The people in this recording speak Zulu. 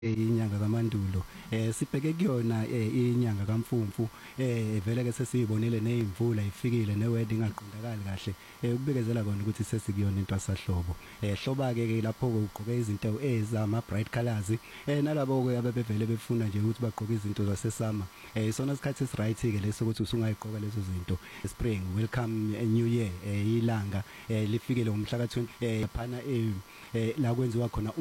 inyanga kaMandulo sibheke kuyona inyanga kaMfumfu vele ke sesiyibonile nezimvula ifikile neweather ingaqondakali kahle ukubikezela kona ukuthi sesikuyona intwasahlobo hloba ke lapho ugqoke izinto ezama bright colors nalabo ke abebevele befuna nje ukuthi bagqoke izinto zasesama isona isikhathi esiright ke leso ukuthi usungayigqoka lezo zinto spring welcome a new year ilanga lifikele ngomhla ka 20 phana la kwenziwa khona